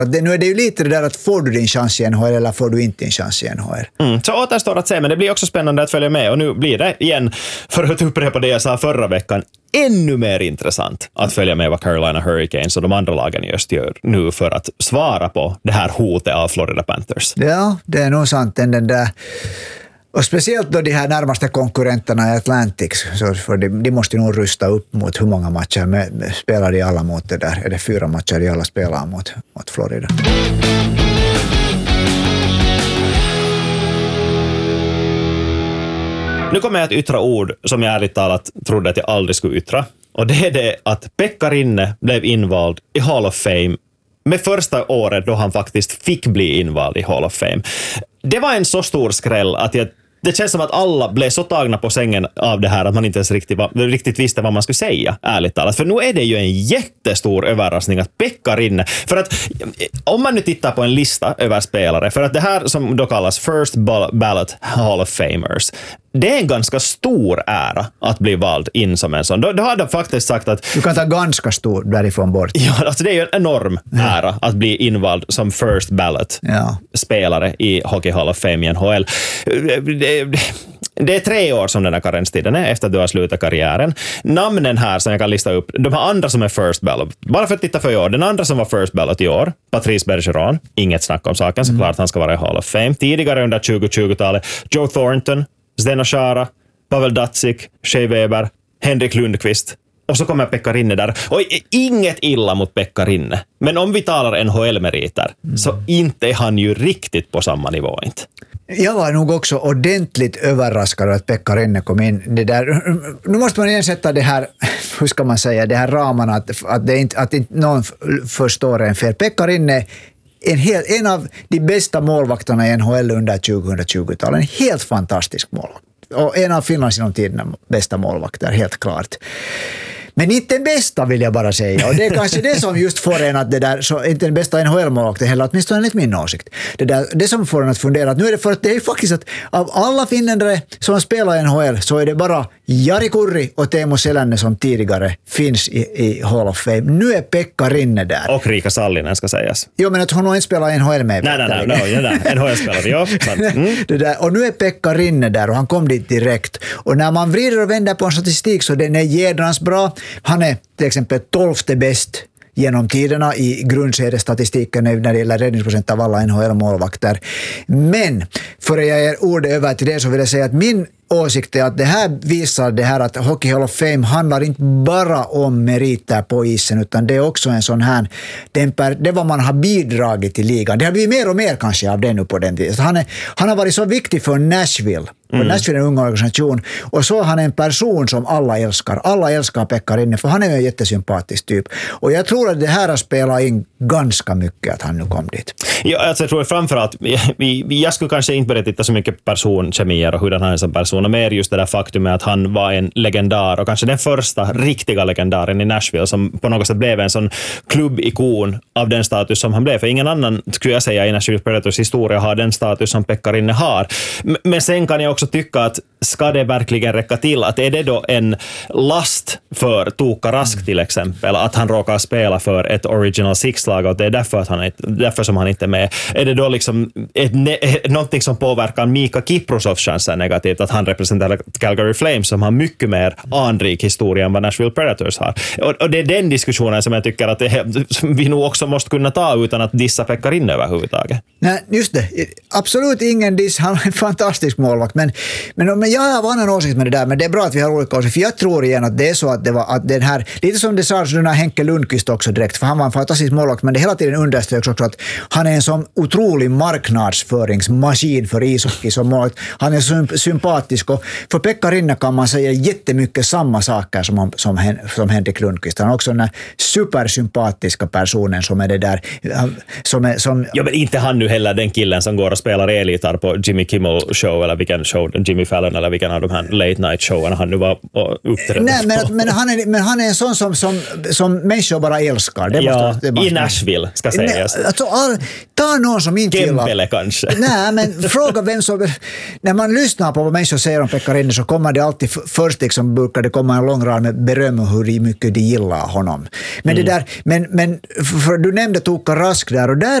Nu är det ju lite det där att får du din chans i NHL eller får du inte din chans i NHL. Så återstår att se, men det blir också spännande att följa med. Och nu blir det igen, för att upprepa det jag sa förra veckan, ännu mer intressant att följa med vad Carolina Hurricanes och de andra lagen just gör nu för att svara på det här hotet av Florida Panthers. Ja, det är nog sant. Den där. Och speciellt då de här närmaste konkurrenterna i Atlantic, så för de måste nog rusta upp mot hur många matcher spelar de alla mot det där. Är det 4 matcher de alla spelar mot Florida? Nu kommer jag att yttra ord som jag ärligt talat trodde att jag aldrig skulle yttra. Och det är det att Pekka Rinne blev invald i Hall of Fame med första året då han faktiskt fick bli invald i Hall of Fame. Det var en så stor skräll att det känns som att alla blev så tagna på sängen av det här att man inte ens riktigt visste vad man skulle säga, ärligt talat. För nu är det ju en jättestor överraskning att Pekka Rinne, för att om man nu tittar på en lista över spelare, för att det här som då kallas First Ballot Hall of Famers, det är en ganska stor ära att bli vald in som en sån. Då hade jag faktiskt sagt att... Du kan ta ganska stor därifrån bort. Ja, alltså det är ju en enorm ära att bli invald som First Ballot spelare i Hockey Hall of Fame i NHL. Det är 3 år som den här karenstiden är efter att du har slutat karriären. Namnen här som jag kan lista upp, de här andra som är First Ballot, bara för att titta för i år. Den andra som var First Ballot i år, Patrice Bergeron, inget snack om saken, såklart han ska vara i Hall of Fame. Tidigare under 2020-talet, Joe Thornton, Zdeno Chara, Pavel Datsyk, Shea Weber, Henrik Lundqvist. Och så kommer Pekka Rinne där. Och inget illa mot Pekka Rinne. Men om vi talar NHL-meriter så inte är han ju riktigt på samma nivå inte. Jag var nog också ordentligt överraskad att Pekka Rinne kom in. Det där, nu måste man igen sätta det här, hur ska man säga, det här ramarna att inte någon förstår en fel. Pekka Rinne en av de bästa målvakterna i NHL under 2020-talet. En helt fantastisk målvakt. Och en av Finlands genom tiden bästa målvakter, helt klart. Men inte den bästa vill jag bara säga. Och det är kanske det som just får en att det där, så inte den bästa NHL-målvakten heller, åtminstone enligt min åsikt. Det som får en att fundera, att nu är det för att det är faktiskt att av alla finländare som spelar i NHL så är det bara Jari Kurri och Teemu Selänne som tidigare finns i Hall of Fame. Nu är Pekka Rinne där. Och Riikka Sallinen ska sägas. Jo, men att hon har inte spelat i NHL med. Nej, NHL-spelare, ja. Det där. Och nu är Pekka Rinne där och han kom dit direkt. Och när man vrider och vänder på en statistik så den är jädrans bra. Han är till exempel 12:e bäst genom tiderna i grundseriestatistiken när det gäller räddningsprocent av alla NHL-målvakter. Men för jag ger ordet över till det så vill jag säga att min åsikt är att det här visar det här att Hockey Hall of Fame handlar inte bara om meriter på isen utan det är också en sån här det vad man har bidragit till ligan. Det har blivit mer och mer kanske av det nu på den tiden. Han har varit så viktig för Nashville. Och Nashville är en ung organisation och så är han en person som alla älskar. Alla älskar Pekka Rinne för han är en jättesympatisk typ. Och jag tror att det här har spelat in ganska mycket att han nu kom dit. Ja, alltså jag tror framförallt jag skulle kanske inte börja titta så mycket personkemier och hur han är som person och mer just det där faktumet att han var en legendar och kanske den första riktiga legendaren i Nashville som på något sätt blev en sån klubbikon av den status som han blev. För ingen annan skulle jag säga i Nashville Predators historia har den status som Pekka Rinne har. Men sen kan jag också tycka att ska det verkligen räcka till? Att är det då en last för Tuukka Rask till exempel att han råkar spela för ett Original Six-lag och det är därför som han inte är med? Är det då liksom någonting som påverkar Mika Kiprosovs chanser negativt att han representerar Calgary Flames som har mycket mer anrik historia än vad Nashville Predators har? Och det är den diskussionen som jag tycker att vi nog också måste kunna ta utan att dissa Pekka Rinne överhuvudtaget. Nej, just det. Absolut ingen diss. Han är en fantastisk målvakt. Men jag har en annan åsikt med det där. Men det är bra att vi har olika åsikter. För jag tror igen att det är så att det var att den här, lite som det sa när Henke Lundqvist också direkt. För han var en fantastisk målvakt. Men det hela tiden understöks också att han är en sån otrolig marknadsföringsmaskin för ishockey som målvakt. Han är så sympatisk. Och för Pekka Rinne kan man säga jättemycket samma saker som Henrik Lundqvist. Han är också den här supersympatiska personen som är det där. Ja, men inte han nu heller den killen som går och spelar elgitarr på Jimmy Kimmel show eller vilken show, Jimmy Fallon eller vilken av de här late night showerna han nu var uppträdde. Nej, men han är en sån som människor bara älskar. Det måste i Nashville ska sägas. Alltså, ta någon som inte gillar... Kempele kanske. Nej, men fråga vem som... När man lyssnar på vad människor säger om Pekka Rinne så kommer det alltid först liksom brukar det komma en lång rad med beröm och hur mycket de gillar honom. Men det där, men för du nämnde Tuukka Rask där och där